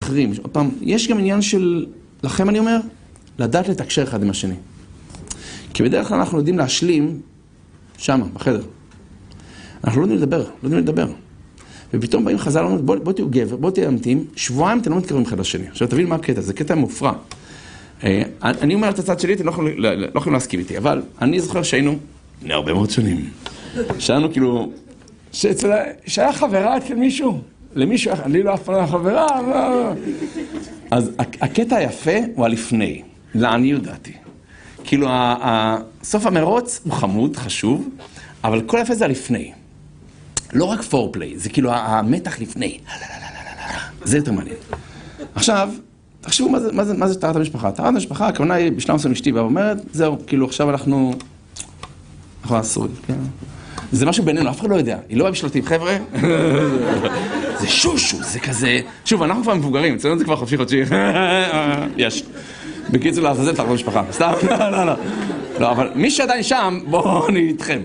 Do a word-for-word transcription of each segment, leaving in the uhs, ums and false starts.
אחרים. עוד פעם, יש גם עניין של, לכם אני אומר, לדעת לתקשר אחד עם השני. כי בדרך כלל אנחנו יודעים להשלים שמה, בחדר. אנחנו לא יודעים לדבר, לא יודעים לדבר. ופתאום באים חז"ל, בוא, בוא תהיו גבר, בוא תהיו אמתיים, שבועיים אתם לא מתקרבים אחד לשני. עכשיו תבין מה הקטע, זה קטע מופרע. אני אומר את הצד שלי, אתם לא יכולים, לא, לא יכולים להסכים איתי, אבל אני זוכר שהיינו, בני הרבה מאוד שנים, שהיינו כאילו, שהיה חברה אצל מישהו, למישהו, אני לא אף פעם חברה, אז הקטע היפה הוא הלפני, לעניות דעתי. כאילו, סוף המרוץ הוא חמוד, חשוב, אבל כל היפה זה הלפני. לא רק פורפליי, זה כאילו המתח לפני. זה יותר מעניין. עכשיו, תחשבו מה זה, מה זה, מה זה טהרת המשפחה. טהרת המשפחה, הכוונה היא בשלב מסוים אשתי באה ואומרת, זהו, כאילו עכשיו אנחנו... אנחנו אסורים, כן? זה משהו בינינו, אף אחד לא יודע. היא לא באה בשלטים, חבר'ה. זה שושו, זה כזה... שוב, אנחנו כבר מבוגרים, אצלנו זה כבר חופשי חודשי. יש. בקיצור, לעזאזל טהרת המשפחה. סתם? לא, לא, לא. לא, אבל מי שעדיין שם, בואו אני איתכם.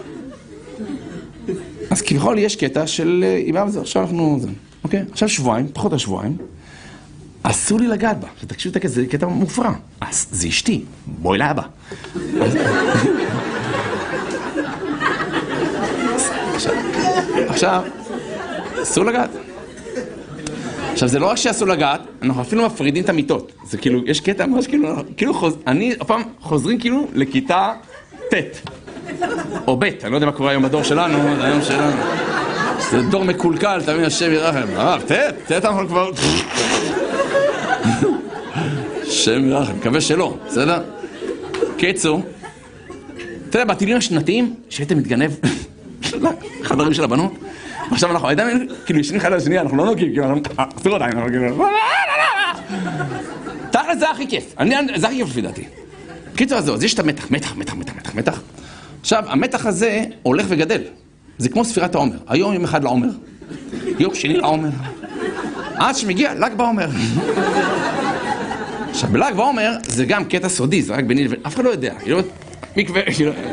אז כביכול יש קטע של... עכשיו אנחנו... אוקיי? עכשיו שבועיים, פחות השבועיים. אסור לי לגעת בה, שתקשיבו את הקטע, זה קטע מופרע. אז זה אשתי, בואי לאבא. עכשיו, אסור לגעת. עכשיו, זה לא רק שאסור לגעת, אנחנו אפילו מפרידים את המיטות. זה כאילו, יש קטע ממש כאילו, כאילו חוז... אני, הפעם, חוזרים כאילו לכיתה ט' או ב', אני לא יודע מה קורה היום בדור שלנו, זה היום שלנו. זה דור מקולקל, תמיד השם ירחם. אה, ט', ט' אנחנו כבר... שם ירחם, מקווה שלא, בסדר? קיצור, אתה יודע, בטילים השנתיים, שהיית מתגנב חדרים של הבנות, ועכשיו אנחנו עדיין, כאילו, ישנים אחד לשני, אנחנו לא נוגעים, כאילו, אסור עדיין, אנחנו כאילו... תכל'ס זה הכי כיף, זה הכי כיף לפי דעתי. קיצור, אז זהו, אז יש את המתח, מתח, מתח, מתח, מתח, מתח. עכשיו, המתח הזה הולך וגדל. זה כמו ספירת העומר. היום יום אחד לעומר, יום שני לעומר. עד שמגיע ל"ג בעומר. עכשיו, בל"ג בעומר זה גם קטע סודי, זה רק ביני לבין... אף אחד לא יודע. היא לא... מקווה...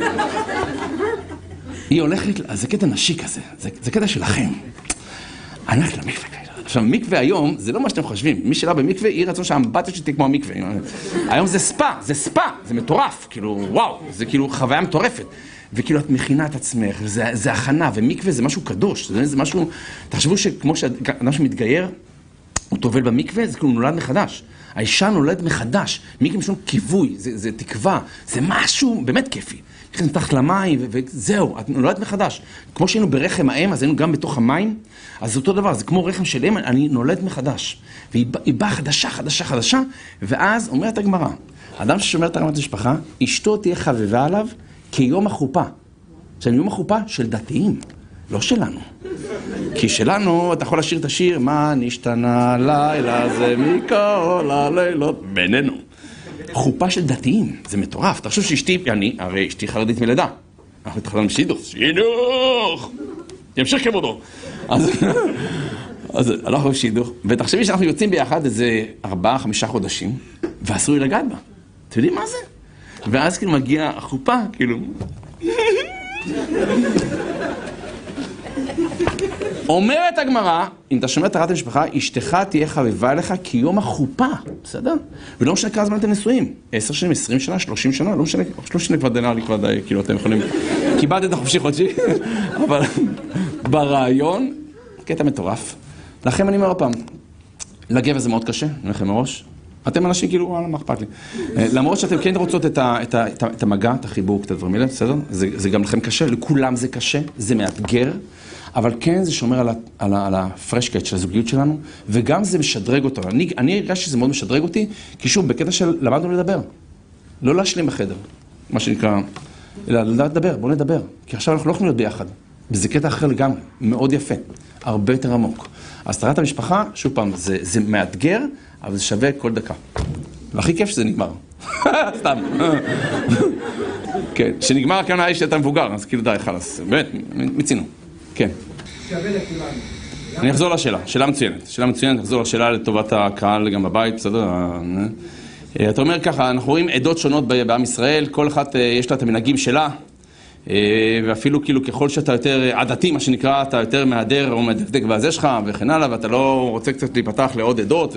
היא הולכת... אז זה קטע נשי כזה. זה, זה קטע שלכם. אני הולכת למקווה כאלה. עכשיו, מקווה היום זה לא מה שאתם חושבים. מי שלה במקווה, היא רצון שהאמבטיה שתהיה כמו המקווה. היום זה ספה, זה ספה, זה מטורף. כאילו, וואו, זה כאילו חוויה מטורפת. וכאילו את מכינה את עצמך, זה, זה הכנה, ומקווה זה משהו קדוש. זה, זה משהו... תחשבו שכמו שאדם שמתגייר, הוא טובל במקווה, זה כאילו נולד מחדש. האישה נולד מחדש, מקווה משהו כיווי, זה, זה תקווה, זה משהו באמת כיפי. יש נתחת למים, וזהו, את נולדת מחדש. כמו שהיינו ברחם האם, אז היינו גם בתוך המים, אז זה אותו דבר, זה כמו רחם של אם, אני נולד מחדש. והיא באה חדשה, חדשה, חדשה, ואז אומרת הגמרא, האדם ששומר את הרמת המשפחה, אשתו תהיה חביבה עליו כיום החופה. עכשיו, יום החופה של דתיים, לא שלנו. כי שלנו, אתה יכול לשיר את השיר, מה נשתנה לילה זה מכל הלילות בינינו. חופה של דתיים, זה מטורף. תחשוב שאשתי, אני, הרי אשתי חרדית מלידה. אנחנו התחלנו שידוך, שידוך! ימשיך כבודו. אז, אז אנחנו שידוך, ותחשבי שאנחנו יוצאים ביחד איזה ארבעה, חמישה חודשים, ואסור לי לגעת בה. אתם יודעים מה זה? ואז כאילו מגיעה החופה, כאילו... אומרת הגמרא, אם אתה שומע את טהרת המשפחה, אשתך תהיה חביבה אליך כיום החופה, בסדר? ולא משנה כמה זמן אתם נשואים, עשר שנים, עשרים שנה, שלושים שנה, לא משנה, שלושים שנה כבר דנר לי כבר די, כאילו אתם יכולים, קיבלת את החופשי חודשי, אבל ברעיון, קטע מטורף. לכם אני אומר פעם, לגבר זה מאוד קשה, אני אומר לכם מראש, אתם אנשים כאילו, וואלה, מה אכפת לי? למרות שאתם כן רוצות את, ה, את, ה, את, ה, את המגע, את החיבוק, את הדברים האלה, בסדר? זה, זה גם לכם קשה, לכולם זה קשה, זה מאתגר, אבל כן זה שומר על, ה, על, ה, על הפרשקט של הזוגיות שלנו, וגם זה משדרג אותו. אני, אני הרגש שזה מאוד משדרג אותי, כי שוב, בקטע של למדנו לדבר. לא להשלים בחדר, מה שנקרא, אלא לדעת לדבר, בואו נדבר. כי עכשיו אנחנו לא יכולים להיות ביחד. וזה קטע אחר לגמרי, מאוד יפה, הרבה יותר עמוק. אז טהרת המשפחה, שוב פעם, זה, זה מאתגר, אבל זה שווה כל דקה. והכי כיף שזה נגמר. סתם. כן, שנגמר הכוונה היא שאתה מבוגר, אז כאילו די, חלס. באמת, מצינו. כן. שווה לכולנו. אני אחזור לשאלה, שאלה מצוינת. שאלה מצוינת, אחזור לשאלה לטובת הקהל גם בבית, בסדר? אתה אומר ככה, אנחנו רואים עדות שונות בעם ישראל, כל אחת יש לה את המנהגים שלה, ואפילו כאילו ככל שאתה יותר עדתי, מה שנקרא, אתה יותר מהדר או מדקדק בזה שלך וכן הלאה, ואתה לא רוצה קצת להיפתח לעוד עדות,